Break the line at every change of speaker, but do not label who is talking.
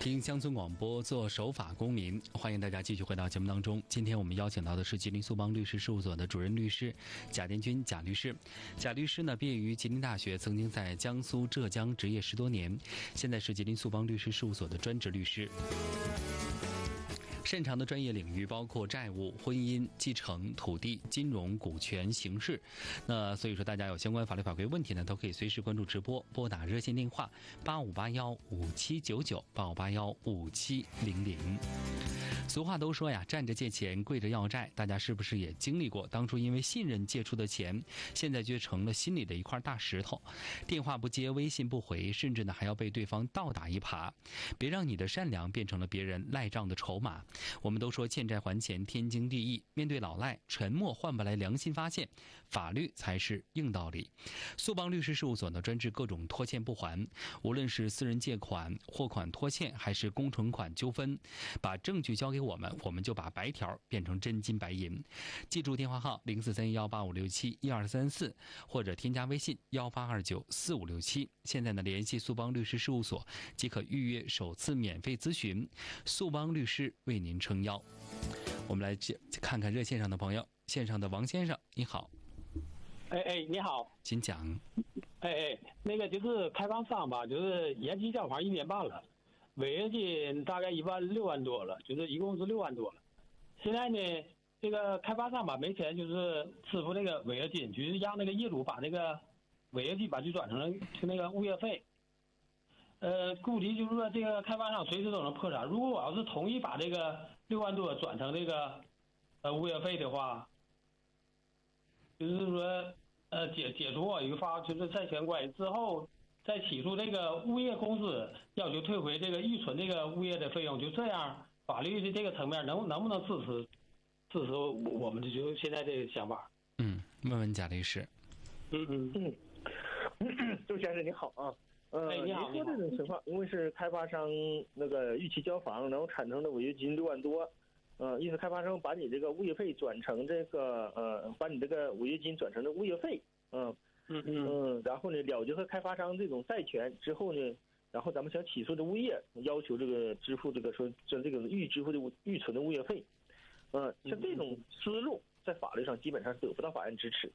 听乡村广播，做守法公民。欢迎大家继续回到节目当中。今天我们邀请到的是吉林苏邦律师事务所的主任律师贾殿军贾律师。贾律师呢，毕业于吉林大学，曾经在江苏、浙江执业10多年，现在是吉林苏邦律师事务所的专职律师。擅长的专业领域包括债务、婚姻、继承、土地、金融、股权、刑事。那所以说，大家有相关法律法规问题呢，都可以随时关注直播，拨打热线电话85815799，85815700。俗话都说呀，站着借钱，跪着要债，大家是不是也经历过？当初因为信任借出的钱，现在却成了心里的一块大石头，电话不接，微信不回，甚至呢还要被对方倒打一耙。别让你的善良变成了别人赖账的筹码。我们都说欠债还钱天经地义，面对老赖，沉默换不来良心发现，法律才是硬道理。苏邦律师事务所呢，专治各种拖欠不还，无论是私人借款、货款拖欠，还是工程款纠纷，把证据交给我们，我们就把白条变成真金白银。记住电话号043185671234，或者添加微信18294567。现在呢，联系苏邦律师事务所即可预约首次免费咨询，苏邦律师为您撑腰。我们来看看热线上的朋友。线上的王先生，你好。
你好，
请讲。
那个就是开发商吧，就是延期交房1年半了，违约金大概6万多了，就是一共是6万多了。现在呢，这个开发商吧没钱，就是支付那个违约金，就是让那个业主把那个违约金吧就转成了那个物业费。顾及就是说这个开发商随时都能破产。如果我要是同意把这个6万多转成这个物业费的话，就是说解除我一个就是债权关系之后，再起诉这个物业公司，要求退回这个预存这个物业的费用。就这样，法律的这个层面能不能支持我们就现在这个想法？
问问贾律师。
周先生你好啊。
你好。
您说这种情况，因为是开发商那个逾期交房，然后产生的违约金6万多，意思开发商把你这个物业费转成这个把你这个违约金转成了物业费，然后呢了结和开发商这种债权之后呢，然后咱们想起诉的物业，要求这个支付这个这个支付的预存的物业费，像这种思路在法律上基本上是得不到法院支持的。